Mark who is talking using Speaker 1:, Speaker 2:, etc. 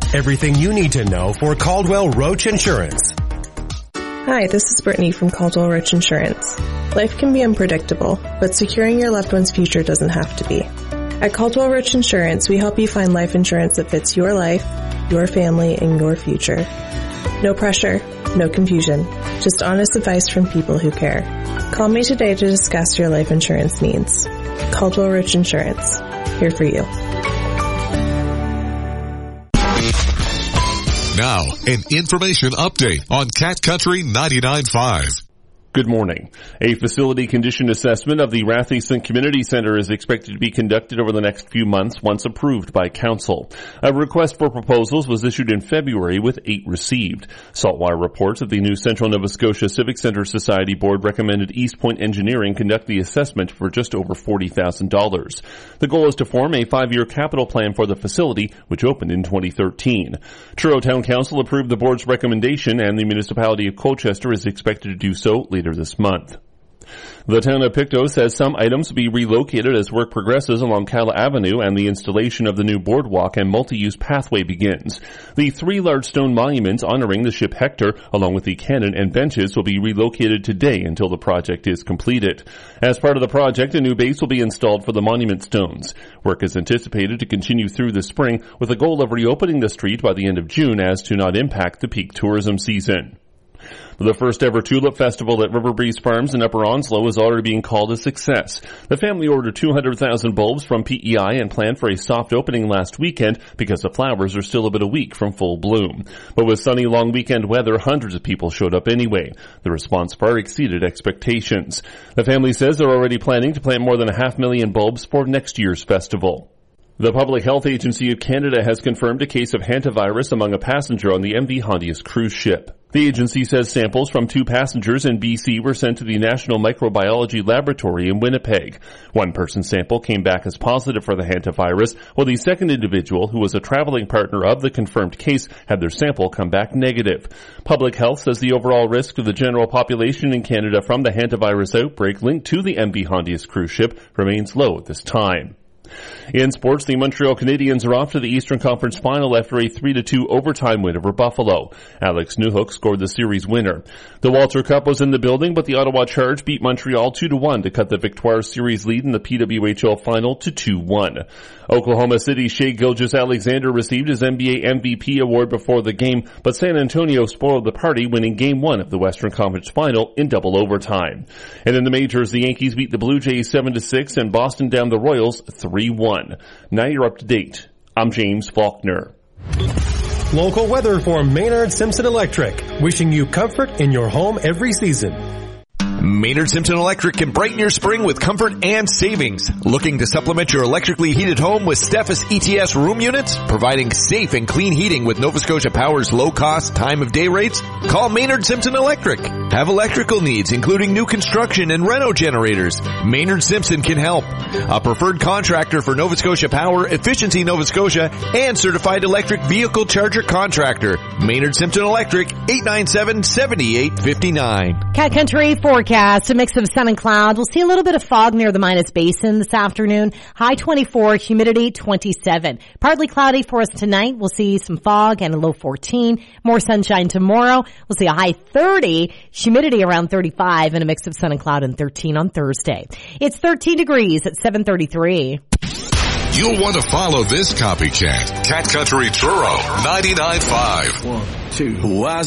Speaker 1: Everything you need to know for Caldwell Roach Insurance.
Speaker 2: Hi, this is Brittany from Caldwell Roach Insurance. Life can be unpredictable, but securing your loved one's future doesn't have to be. At Caldwell Roach Insurance, we help you find life insurance that fits your life, your family, and your future. No pressure, no confusion, just honest advice from people who care. Call me today to discuss your life insurance needs. Caldwell Roach Insurance, here for you.
Speaker 3: Now, an information update on Cat Country 99.5.
Speaker 4: Good morning. A facility condition assessment of the Rathieson Community Center is expected to be conducted over the next few months once approved by Council. A request for proposals was issued in February with 8 received. Saltwater reports that the new Central Nova Scotia Civic Center Society Board recommended East Point Engineering conduct the assessment for just over $40,000. The goal is to form a 5-year capital plan for the facility, which opened in 2013. Truro Town Council approved the board's recommendation, and the municipality of Colchester is expected to do so later this month. The town of Pictou says some items will be relocated as work progresses along Cala Avenue and the installation of the new boardwalk and multi-use pathway begins. The 3 large stone monuments honoring the ship Hector, along with the cannon and benches, will be relocated today until the project is completed. As part of the project, a new base will be installed for the monument stones. Work is anticipated to continue through the spring with the goal of reopening the street by the end of June as to not impact the peak tourism season. The first ever Tulip Festival at River Breeze Farms in Upper Onslow is already being called a success. The family ordered 200,000 bulbs from PEI and planned for a soft opening last weekend because the flowers are still about a week from full bloom. But with sunny long weekend weather, hundreds of people showed up anyway. The response far exceeded expectations. The family says they're already planning to plant more than 500,000 bulbs for next year's festival. The Public Health Agency of Canada has confirmed a case of hantavirus among a passenger on the MV Hondius cruise ship. The agency says samples from 2 passengers in BC were sent to the National Microbiology Laboratory in Winnipeg. One person's sample came back as positive for the hantavirus, while the second individual, who was a traveling partner of the confirmed case, had their sample come back negative. Public Health says the overall risk to the general population in Canada from the hantavirus outbreak linked to the MV Hondius cruise ship remains low at this time. In sports, the Montreal Canadiens are off to the Eastern Conference Final after a 3-2 overtime win over Buffalo. Alex Newhook scored the series winner. The Walter Cup was in the building, but the Ottawa Charge beat Montreal 2-1 to cut the Victoire series lead in the PWHL Final to 2-1. Oklahoma City's Shai Gilgeous-Alexander received his NBA MVP award before the game, but San Antonio spoiled the party, winning Game 1 of the Western Conference Final in double overtime. And in the majors, the Yankees beat the Blue Jays 7-6 and Boston down the Royals 3-1. Now you're up to date. I'm James Faulkner.
Speaker 1: Local weather for Maynard Simpson Electric. Wishing you comfort in your home every season.
Speaker 5: Maynard Simpson Electric can brighten your spring with comfort and savings. Looking to supplement your electrically heated home with Steffes ETS room units? Providing safe and clean heating with Nova Scotia Power's low-cost time-of-day rates? Call Maynard Simpson Electric. Have electrical needs, including new construction and reno generators? Maynard Simpson can help. A preferred contractor for Nova Scotia Power, Efficiency Nova Scotia, and certified electric vehicle charger contractor. Maynard Simpson Electric, 897-7859.
Speaker 6: Cat Country forecast, a mix of sun and cloud. We'll see a little bit of fog near the Minas Basin this afternoon. High 24, humidity 27. Partly cloudy for us tonight. We'll see some fog and a low 14. More sunshine tomorrow. We'll see a high 30, humidity around 35, and a mix of sun and cloud and 13 on Thursday. It's 13 degrees at 7:33.
Speaker 3: You'll want to follow this copycat. Cat Country Truro 99.5.
Speaker 7: 1, 2.